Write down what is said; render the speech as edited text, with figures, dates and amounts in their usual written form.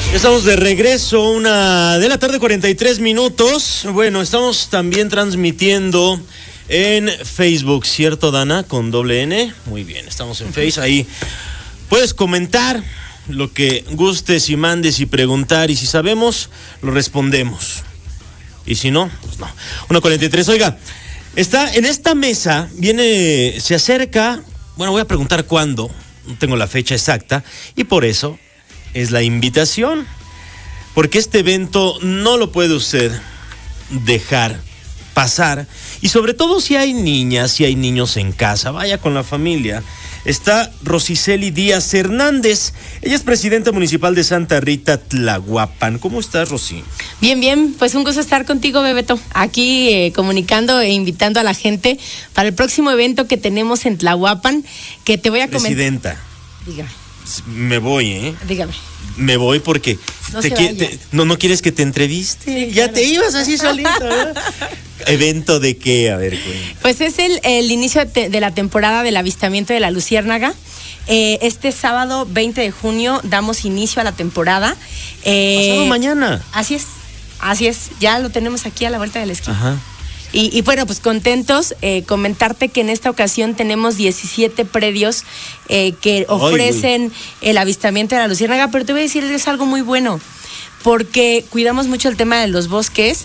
Estamos de regreso, 1:43 p.m. Bueno, estamos también transmitiendo en Facebook, ¿cierto, Dana? Con doble N. Muy bien, estamos en Facebook. Ahí puedes comentar lo que gustes y mandes y preguntar. Y si sabemos, lo respondemos. Y si no, pues no. 1:43. Oiga, está en esta mesa, se acerca. Bueno, voy a preguntar cuándo. No tengo la fecha exacta. Y por eso es la invitación, porque este evento no lo puede usted dejar pasar, y sobre todo si hay niñas, si hay niños en casa, vaya con la familia. Está Rosiceli Díaz Hernández, ella es presidenta municipal de Santa Rita, Tlahuapan. ¿Cómo estás, Rosy? Bien, pues un gusto estar contigo, Bebeto, aquí comunicando e invitando a la gente para el próximo evento que tenemos en Tlahuapan, que te voy a comentar. Presidenta. Dígame. Me voy, Dígame. Me voy porque no quieres que te entreviste. Sí, ya claro. Te ibas así solita, ¿verdad? ¿Evento de qué? A ver, cuéntame. Pues es el inicio de la temporada del avistamiento de la luciérnaga. Este sábado 20 de junio damos inicio a la temporada. Pasado mañana. Así es. Ya lo tenemos aquí a la vuelta de la esquina. Ajá. Y bueno, pues contentos, comentarte que en esta ocasión tenemos 17 predios que ofrecen el avistamiento de la luciérnaga, pero te voy a decir, es algo muy bueno, porque cuidamos mucho el tema de los bosques